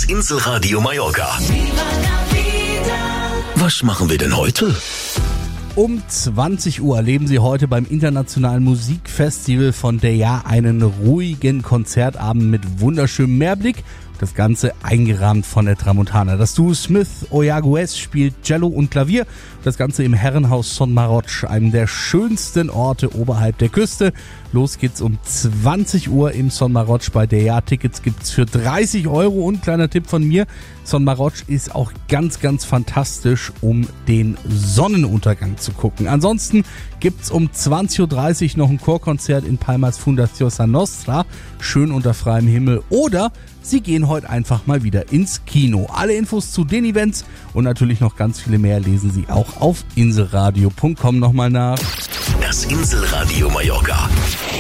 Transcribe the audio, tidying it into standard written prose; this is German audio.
Das Inselradio Mallorca. Was machen wir denn heute? Um 20 Uhr erleben Sie heute beim Internationalen Musikfestival von DEA einen ruhigen Konzertabend mit wunderschönem Meerblick. Das Ganze eingerahmt von der Tramontana. Das Duo Smith Oyaguez spielt Cello und Klavier. Das Ganze im Herrenhaus Son Maroc, einem der schönsten Orte oberhalb der Küste. Los geht's um 20 Uhr im Son Maroc bei DEA. Tickets gibt's für 30 Euro. Und kleiner Tipp von mir, Son Maroc ist auch ganz, ganz fantastisch, um den Sonnenuntergang zu gucken. Ansonsten gibt's um 20.30 Uhr noch ein Chorkonzert in Palmas Fundación Sa Nostra. Schön unter freiem Himmel. Oder Sie gehen heute einfach mal wieder ins Kino. Alle Infos zu den Events und natürlich noch ganz viele mehr lesen Sie auch auf inselradio.com nochmal nach. Das Inselradio Mallorca.